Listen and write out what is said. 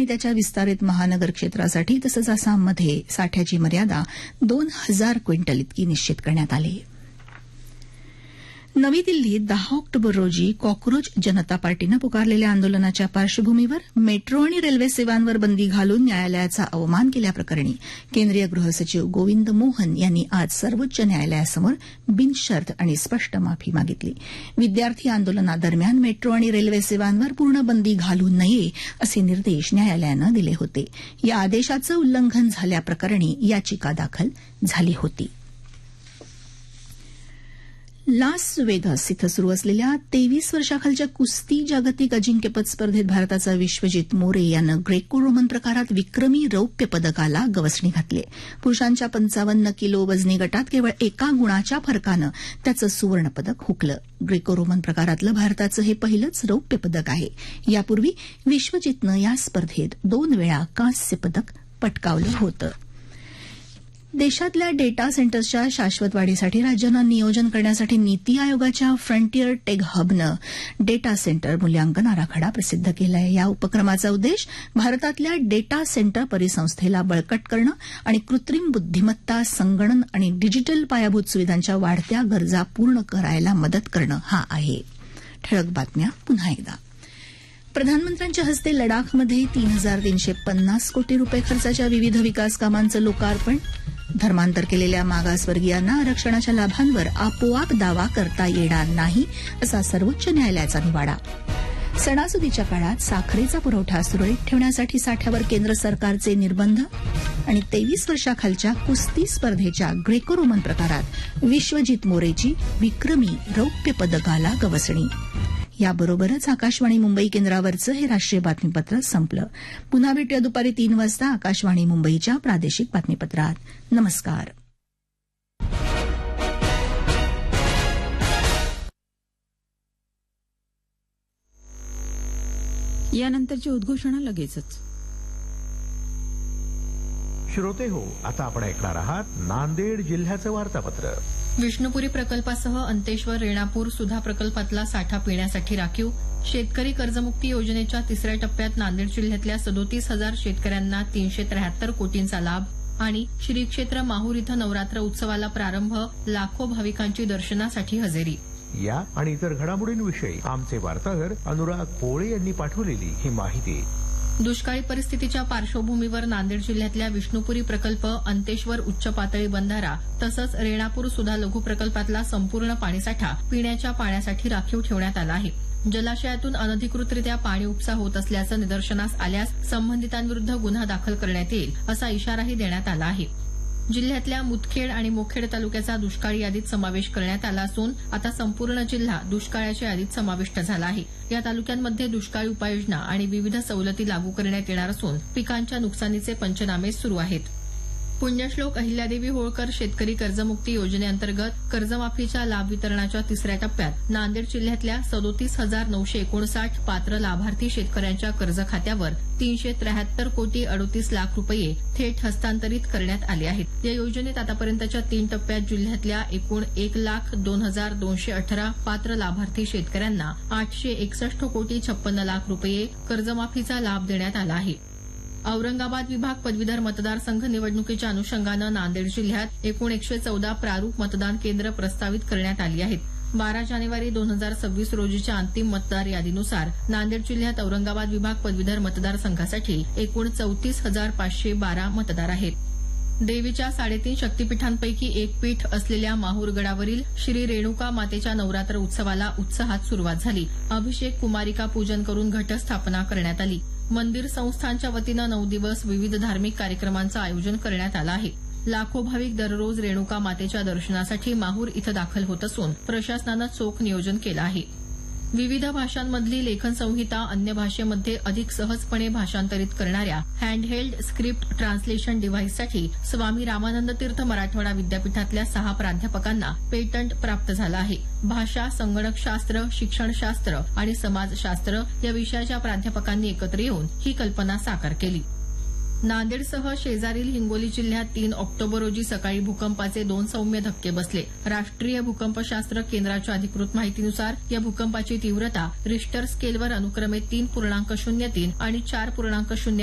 त्याच्या विस्तारित महानगर क्षेत्रासाठी तसंच आसाममध्ये साठ्याची मर्यादा 2,000 क्विंटल इतकी निश्चित करण्यात आली. नवी दिल्लीत 10 ऑक्टोबर रोजी कॉक्रोच जनता पार्टीनं पुकारलेल्या आंदोलनाच्या पार्श्वभूमीवर मेट्रो आणि रेल्वे सेवांवर बंदी घालून न्यायालयाचा अवमान केल्याप्रकरणी केंद्रीय गृहसचिव गोविंद मोहन यांनी आज सर्वोच्च न्यायालयासमोर बिनशर्त आणि स्पष्ट माफी मागितली. विद्यार्थी आंदोलनादरम्यान मेट्रो आणि रेल्वे सेवांवर पूर्ण बंदी घालू नये असे निर्देश न्यायालयानं दिले होते. या आदेशाचं उल्लंघन झाल्याप्रकरणी याचिका दाखल झाली होती. लास वेगास इथं सुरू असलेल्या 23 वर्षाखालच्या कुस्ती जागतिक अजिंक्यपद स्पर्धेत भारताचा विश्वजित मोरे यानं ग्रेको रोमन प्रकारात विक्रमी रौप्य पदकाला गवसणी घातली. पुरुषांच्या 55 किलो वजनी गटात केवळ एका गुणाच्या फरकानं त्याचं सुवर्णपदक हुकलं. ग्रेको रोमन प्रकारातलं भारताचं हे पहिलंच रौप्य पदक आहे. यापूर्वी विश्वजितनं या स्पर्धेत 2 वेळा कांस्य पदक पटकावलं होतं. देशातल्या डेटा सेंटर्सच्या शाश्वत वाढीसाठी राज्यांना नियोजन करण्यासाठी नीती आयोगाच्या फ्रंटियर टेक हबनं डेटा सेंटर मूल्यांकन आराखडा प्रसिद्ध केला आहे. या उपक्रमाचा उद्देश भारतातल्या डेटा सेंटर परिसंस्थेला बळकट करणं आणि कृत्रिम बुद्धिमत्ता, संगणन आणि डिजिटल पायाभूत सुविधांच्या वाढत्या गरजा पूर्ण करायला मदत करणं हा आहे. ठळक बातम्या पुन्हा एकदा. प्रधानमंत्र्यांच्या हस्ते लडाखमध्ये 3,350 कोटी रुपये खर्चाच्या विविध विकास कामांचं लोकार्पण. धर्मांतर केलेल्या मागासवर्गीयांना आरक्षणाच्या लाभांवर आपोआप दावा करता येणार नाही असा सर्वोच्च न्यायालयाचा निवाडा. सणासुदीच्या काळात साखरेचा पुरवठा सुरळीत ठेवण्यासाठी साठ्यावर केंद्र सरकारचे निर्बंध. आणि 23 वर्षाखालच्या कुस्ती स्पर्धेच्या ग्रेको रोमन प्रकारात विश्वजित मोरेची विक्रमी रौप्य पदकाला गवसणी. याबरोबरच आकाशवाणी मुंबई केंद्रावरचं हे राष्ट्रीय बातमीपत्र संपलं. पुन्हा भेटूया दुपारी 3 वाजता आकाशवाणी मुंबईच्या प्रादेशिक बातमीपत्रात. नमस्कार. यानंतरची उद्घोषणा लगेचच. श्रोते हो, आता आपण ऐकणार आहात नांदेड जिल्ह्याचं वार्तापत्र. विष्णुपुरी प्रकल्पासह अंतेश्वर, रेणापूर, सुधा प्रकल्पातला साठा पिण्यासाठी राखीव. शेतकरी कर्जमुक्ती योजनेच्या 3ऱ्या टप्प्यात नांदेड जिल्ह्यातल्या 37,000 शेतकऱ्यांना 373 कोटींचा लाभ. आणि श्री क्षेत्र माहूर इथं नवरात्र उत्सवाला प्रारंभ, लाखो भाविकांची दर्शनासाठी हजेरी. या आणि इतर घडामोडींविषयी आमचे वार्ताहर अनुराग पोळे यांनी पाठवलेली ही माहिती. दुष्काळी परिस्थितीच्या पार्श्वभूमीवर नांदेड जिल्ह्यातल्या विष्णुपुरी प्रकल्प, अंतेश्वर उच्च पातळी बंधारा तसंच रेणापूर सुधा लघु प्रकल्पातला संपूर्ण पाणीसाठा पिण्याच्या पाण्यासाठी राखीव ठेवण्यात आला आहे. जलाशयातून अनधिकृतरित्या पाणी उपसा होत असल्याचं निदर्शनास आल्यास संबंधितांविरुद्ध गुन्हा दाखल करण्यात येईल असा इशाराही देण्यात आला आहे. जिल्ह्यातल्या मुदखेड आणि मोखेड तालुक्याचा दुष्काळी यादीत समावेश करण्यात आला असून आता संपूर्ण जिल्हा दुष्काळाच्या यादीत समाविष्ट झाला आहे. या तालुक्यांमध्ये दुष्काळी उपाययोजना आणि विविध सवलती लागू करण्यात येणार असून पिकांच्या नुकसानीचे पंचनामे सुरू आहेत. पुण्यश्लोक अहिल्यादेवी होळकर शेतकरी कर्जमुक्ती योजनेअंतर्गत कर्जमाफीच्या लाभ वितरणाच्या 3ऱ्या टप्प्यात नांदेड जिल्ह्यातल्या 37,959 पात्र लाभार्थी शेतकऱ्यांच्या कर्ज खात्यावर 373 कोटी 38 लाख रुपये थेट हस्तांतरित करण्यात आले आहेत. या योजनेत आतापर्यंतच्या 3 टप्प्यात जिल्ह्यातल्या एकूण 1,02,218 पात्र लाभार्थी शेतकऱ्यांना 861 कोटी 56 लाख रुपये कर्जमाफीचा लाभ देण्यात आला आहे. औरंगाबाद विभाग पदवीधर मतदारसंघ निवडणुकीच्या अनुषंगानं नांदेड जिल्ह्यात एकूण 114 प्रारूप मतदान केंद्र प्रस्तावित करण्यात आली आहेत. 12 जानेवारी 2026 रोजीच्या अंतिम मतदार यादीनुसार नांदेड जिल्ह्यात औरंगाबाद विभाग पदवीधर मतदारसंघासाठी एकूण 34,512 मतदार आहेत. देवीच्या 3.5 शक्तीपीठांपैकी एक पीठ असलेल्या माहूर गडावरील श्री रेणुका मातेच्या नवरात्र उत्सवाला उत्साहात सुरुवात झाली. अभिषेक, कुमारिका पूजन करून घटस्थापना करण्यात आली. मंदिर संस्थानच्या वतीनं 9 दिवस विविध धार्मिक कार्यक्रमांचं आयोजन करण्यात आलं आहे. लाखो भाविक दररोज रेणुका मातेच्या दर्शनासाठी माहूर इथं दाखल होत असून प्रशासनानं चोख नियोजन केलं आहे. विविध भाषांमधली लेखन संहिता अन्य भाषेमध्ये अधिक सहजपणे भाषांतरित करणाऱ्या handheld script translation डिव्हाइससाठी Swami Ramanand तीर्थ मराठवाडा विद्यापीठातल्या 6 प्राध्यापकांना पेटंट प्राप्त झालं आहे. भाषा, संगणकशास्त्र, शिक्षणशास्त्र आणि समाजशास्त्र या विषयाच्या प्राध्यापकांनी एकत्र येऊन ही कल्पना साकार केली. नांदेडसह शेजारील हिंगोली जिल्ह्यात 3 ऑक्टोबर रोजी सकाळी भूकंपाचे 2 सौम्य धक्के बसले. राष्ट्रीय भूकंपशास्त्र केंद्राच्या अधिकृत माहितीनुसार या भूकंपाची तीव्रता रिश्टर स्केलवर अनुक्रमे 3.03 आणि 4.0